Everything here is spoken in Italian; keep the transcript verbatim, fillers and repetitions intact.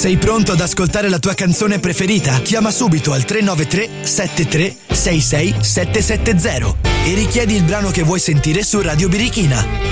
Sei pronto ad ascoltare la tua canzone preferita? Chiama subito al tre nove tre sette tre sei sei sette sette zero e richiedi il brano che vuoi sentire su Radio Birichina.